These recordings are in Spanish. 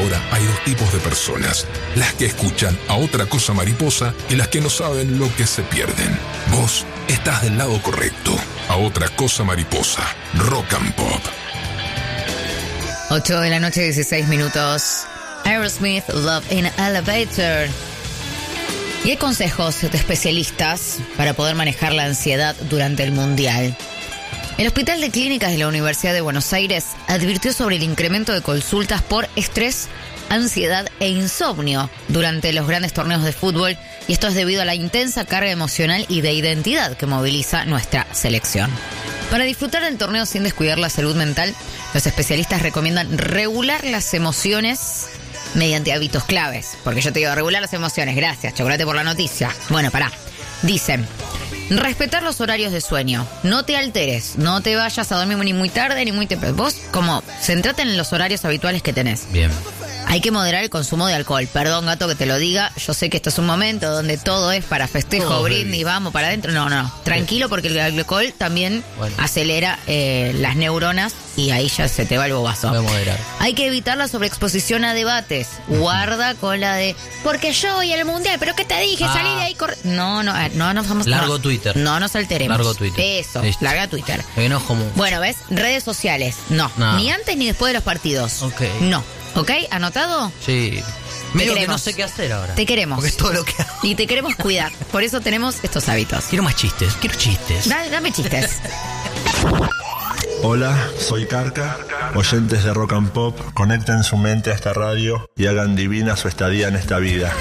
ahora hay dos tipos de personas: las que escuchan a Otra Cosa Mariposa y las que no saben lo que se pierden. Vos estás del lado correcto. A Otra Cosa Mariposa, Rock and Pop. 8 de la noche, 16 minutos. Aerosmith, Love in Elevator. Y hay consejos de especialistas para poder manejar la ansiedad durante el Mundial. El Hospital de Clínicas de la Universidad de Buenos Aires advirtió sobre el incremento de consultas por estrés, ansiedad e insomnio durante los grandes torneos de fútbol, y esto es debido a la intensa carga emocional y de identidad que moviliza nuestra selección. Para disfrutar del torneo sin descuidar la salud mental, los especialistas recomiendan regular las emociones mediante hábitos claves. Porque yo te digo, regular las emociones. Gracias, Chocolate, por la noticia. Bueno, pará. Dicen: respetar los horarios de sueño. No te alteres. No te vayas a dormir ni muy tarde ni muy temprano. Vos, como, centrate en los horarios habituales que tenés. Bien. Hay que moderar el consumo de alcohol. Perdón, gato, que te lo diga. Yo sé que esto es un momento donde todo es para festejo, brindis, vamos para adentro. No. Tranquilo, porque el alcohol también acelera las neuronas y ahí ya se te va el bobazo. Voy a moderar. Hay que evitar la sobreexposición a debates. Guarda con la de, porque yo voy al mundial, pero ¿qué te dije? Salí de ahí. No nos vamos. Largo Twitter. No nos alteremos. Largo Twitter. Eso, listo. larga Twitter. Me enojo mucho. Bueno, ¿ves? Redes sociales. No. Ni antes ni después de los partidos. Ok. No. ¿Ok? ¿Anotado? Sí. Medio que queremos. no sé qué hacer ahora. Te queremos. Porque es todo lo que hago. Y te queremos cuidar. Por eso tenemos estos hábitos. Quiero más chistes. Quiero chistes. Dame chistes. Hola, soy Carca. Oyentes de Rock and Pop, conecten su mente a esta radio y hagan divina su estadía en esta vida.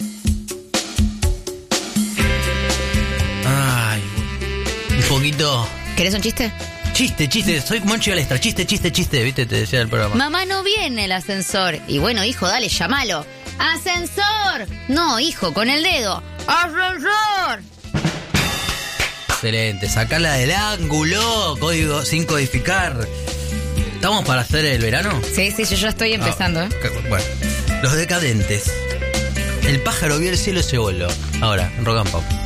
Ay, un poquito. ¿Querés un chiste? Chiste. Soy Monchi Balestra. Chiste. ¿Viste? Te decía el programa. Mamá, no viene el ascensor. Y bueno, hijo, dale, llámalo. ¡Ascensor! No, hijo, con el dedo. ¡Ascensor! Excelente. Sacala del ángulo. Código sin codificar. ¿Estamos para hacer el verano? Sí, yo ya estoy empezando. Bueno, Los Decadentes. El pájaro vio el cielo y se voló. Ahora, en Rock and Pop.